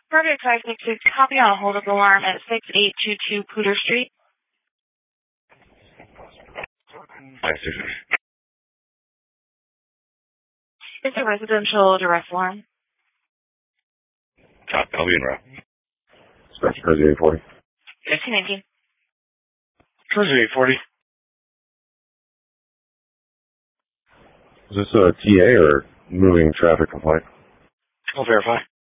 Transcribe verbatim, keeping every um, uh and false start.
Project five six six, copy on hold of alarm at six eight two two Pooter Street. five six six. It's a residential direct alarm. Copy, I'll be in route. Dispatch Crazy eight forty. fifteen nineteen. Crazy eight forty. Is this a T A or moving traffic complaint? I'll verify.